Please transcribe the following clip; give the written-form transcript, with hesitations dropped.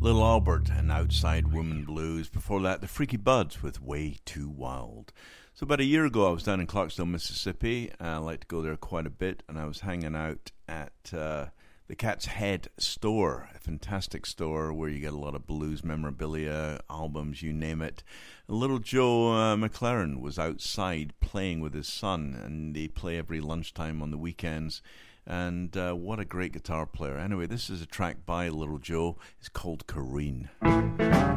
Little Albert and Outside Woman Blues. Before that, the Freaky Buds with Way Too Wild. So about a year ago, I was down in Clarksville, Mississippi. I like to go there quite a bit, and I was hanging out at the Cat's Head store, a fantastic store where you get a lot of blues memorabilia, albums, you name it. And little Joe McLaren was outside playing with his son, and they play every lunchtime on the weekends. And what a great guitar player. Anyway, this is a track by Little Joe. It's called Careen.